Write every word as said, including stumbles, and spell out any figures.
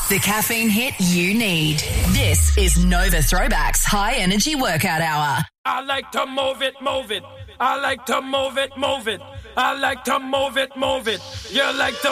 The caffeine hit you need. This is Nova Throwback's High Energy Workout Hour. I like to move it, move it. I like to move it, move it. I like to move it, move it. You like to